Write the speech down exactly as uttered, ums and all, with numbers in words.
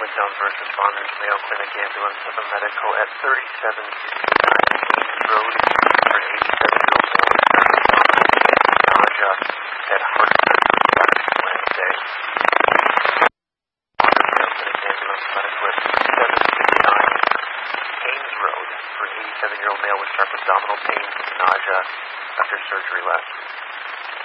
with Jones first responders, Mayo Clinic ambulance of a medical at thirty-seven sixty-nine Haynes Road for an eighty-seven-year-old male with nausea at Hartford last Wednesday. Mayo Clinic ambulance medical at thirty-seven sixty-nine Haynes Road for an eighty-seven-year-old male with sharp abdominal pain and nausea after surgery last week.